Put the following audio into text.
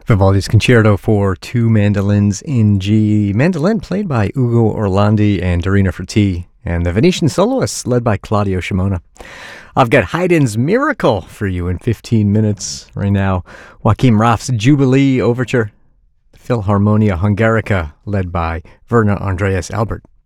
Vivaldi's Concerto for two mandolins in G. Mandolin played by Ugo Orlandi and Dorina Ferti, and the Venetian soloists led by Claudio Shimona. I've got Haydn's Miracle for you in 15 minutes right now. Joachim Raff's Jubilee Overture. Philharmonia Hungarica led by Werner Andreas Albert.